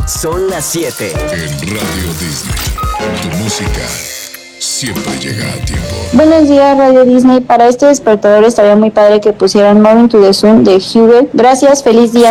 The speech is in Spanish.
Son las 7. En Radio Disney, tu música siempre llega a tiempo. Buenos días, Radio Disney. Para este despertador estaría muy padre que pusieran Moving to the Sun de Hubert. Gracias, feliz día.